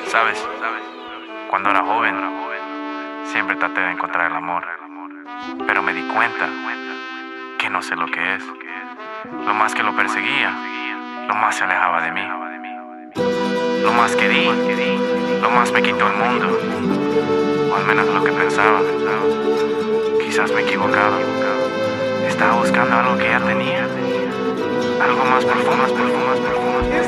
Sabes, cuando era joven, siempre traté de encontrar el amor, pero me di cuenta que no sé lo que es. Lo más que lo perseguía, lo más se alejaba de mí. Lo más que di, lo más me quitó el mundo, o al menos lo que pensaba. Quizás me equivocaba. Estaba buscando algo que ya tenía, algo más profundo, más profundo, más profundo.